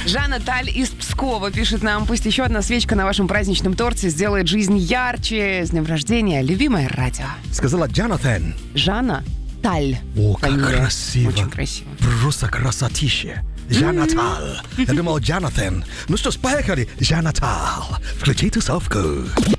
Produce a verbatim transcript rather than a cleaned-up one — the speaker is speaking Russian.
Жанна Таль из Пскова пишет нам: пусть еще одна свечка на вашем праздничном торте сделает жизнь ярче. С днем рождения, любимое радио. Сказала Джонатан. Жанна Таль. О, как Фамилия. красиво. Очень красиво. Просто красотища. Джонатан. Я думал, Джонатан. Ну что ж, поехали. Джонатан. Включи тусовку.